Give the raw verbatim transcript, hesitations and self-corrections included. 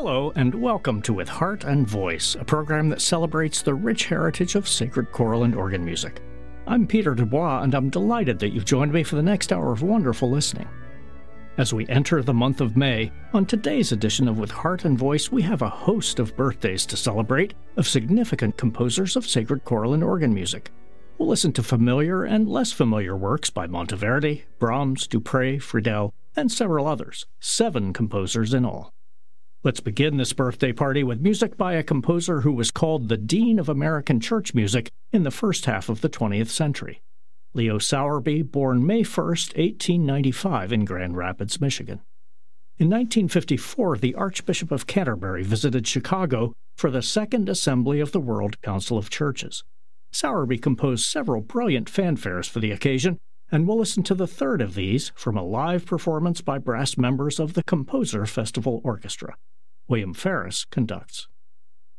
Hello, and welcome to With Heart and Voice, a program that celebrates the rich heritage of sacred choral and organ music. I'm Peter Dubois, and I'm delighted that you've joined me for the next hour of wonderful listening. As we enter the month of May, on today's edition of With Heart and Voice, we have a host of birthdays to celebrate of significant composers of sacred choral and organ music. We'll listen to familiar and less familiar works by Monteverdi, Brahms, Dupre, Friedel, and several others, seven composers in all. Let's begin this birthday party with music by a composer who was called the Dean of American Church Music in the first half of the twentieth century. Leo Sowerby, born May first, eighteen ninety-five in Grand Rapids, Michigan. In nineteen fifty-four, the Archbishop of Canterbury visited Chicago for the Second Assembly of the World Council of Churches. Sowerby composed several brilliant fanfares for the occasion, and we'll listen to the third of these from a live performance by brass members of the Composer Festival Orchestra. William Ferris conducts.